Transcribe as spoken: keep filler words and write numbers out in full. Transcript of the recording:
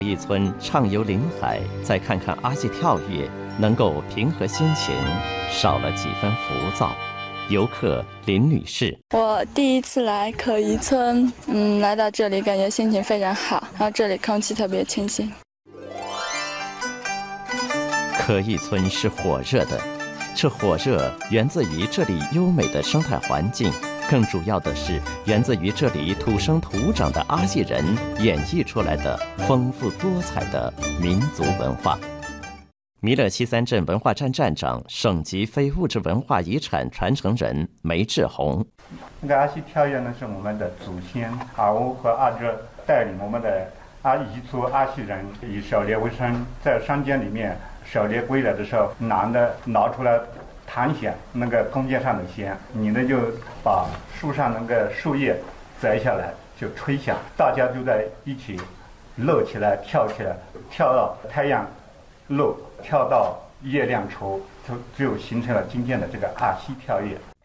一村畅游林海，再看看阿戏跳跃，能够平和心情，少了几分浮躁。游客林女士： 我第一次来可怡村，嗯，来到这里感觉心情非常好，然后这里空气特别清新。 可怡村是火热的，这火热源自于这里优美的生态环境，更主要的是源自于这里土生土长的阿戏人演绎出来的丰富多彩的民族文化。弥勒七三镇文化站站长、省级非物质文化遗产传承人梅志宏： 那个阿戏跳跃呢，是我们的祖先阿欧和阿哲带领我们的阿彝族阿戏人以狩猎为生，在山间里面狩猎归来的时候，男的拿出来弹弦，那个弓箭上的弦，女的就把树上那个树叶摘下来就吹响，大家就在一起乐起来，跳起来，跳到太阳落，跳到月亮出，就就形成了今天的这个阿戏跳跃。